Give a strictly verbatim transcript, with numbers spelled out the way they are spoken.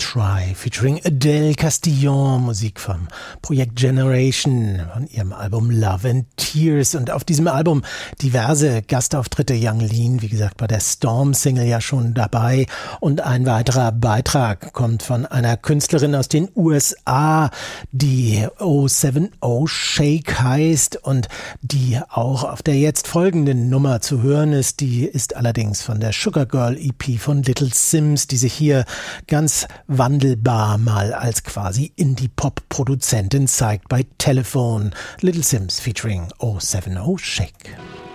Try featuring Adele Castillon, Musik vom Projekt Generation von ihrem Album Love and Tears. Und auf diesem Album diverse Gastauftritte. Yung Lean, wie gesagt, bei der Storm-Single ja schon dabei. Und ein weiterer Beitrag kommt von einer Künstlerin aus den U S A, die oh sieben oh Shake heißt und die auch auf der jetzt folgenden Nummer zu hören ist. Die ist allerdings von der Sugar Girl E P von Little Simz, die sich hier ganz wandelbar mal als quasi Indie-Pop-Produzentin zeigt bei Telephone. Little Simz featuring oh sieben oh Shake.